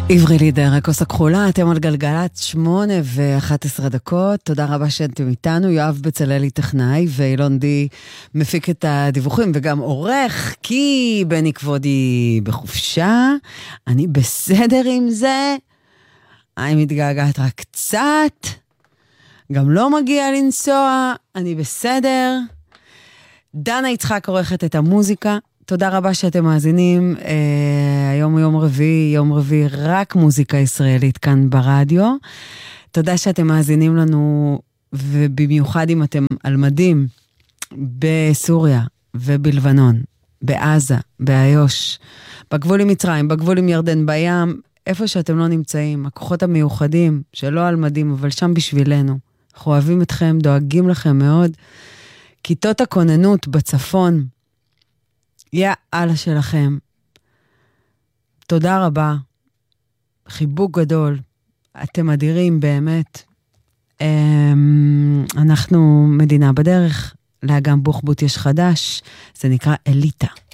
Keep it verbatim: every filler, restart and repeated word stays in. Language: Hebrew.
עברי לידר, הכוס הכחולה, אתם על גלגלת שמונה ואחת עשרה דקות. תודה רבה שאתם איתנו. יואב בצללי טכנאי ואילון די מפיק את הדיווחים וגם עורך, כי בני כבודי בחופשה. אני בסדר עם זה. אני מתגעגעת רק קצת. גם לא מגיע לנסוע. אני בסדר. דנה יצחק עורכת את המוזיקה. תודה רבה שאתם מאזינים. אה, היום הוא יום רביעי, יום רביעי רק מוזיקה ישראלית כאן ברדיו. תודה שאתם מאזינים לנו, ובמיוחד אם אתם על מדים, בסוריה ובלבנון, בעזה, באיו"ש, בגבול עם מצרים, בגבול עם ירדן, בים, איפה שאתם לא נמצאים, הכוחות המיוחדים, שלא על מדים, אבל שם בשבילנו. אנחנו אוהבים אתכם, דואגים לכם מאוד. כיתות הכוננות בצפון, יא אללה שלכם. תודה רבה. חיבוק גדול. אתם אדירים באמת. אנחנו מדינה בדרך. לאגם בוחבוט יש חדש. זה נקרא אליטה.